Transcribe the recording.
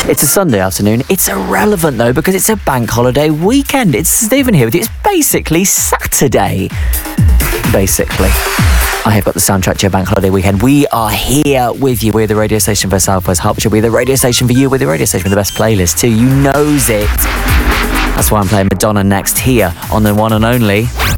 It's a Sunday afternoon. It's irrelevant, though, because it's a bank holiday weekend. It's Stephen here with you. It's basically Saturday. Basically. I have got the soundtrack to your bank holiday weekend. We are here with you. We're the radio station for South West Hertfordshire. We're the radio station for you. We're the radio station with the best playlist, too. You knows it. That's why I'm playing Madonna next here on the one and only